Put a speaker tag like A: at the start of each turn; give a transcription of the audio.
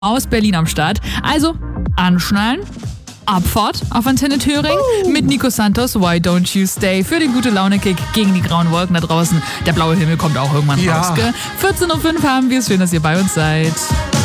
A: aus Berlin am Start. Also anschnallen, Abfahrt auf Antenne Thüringen mit Nico Santos, Why Don't You Stay, für den Gute-Laune-Kick gegen die grauen Wolken da draußen. Der blaue Himmel kommt auch irgendwann raus, gell? 14.05 Uhr haben wir es. Schön, dass ihr bei uns seid.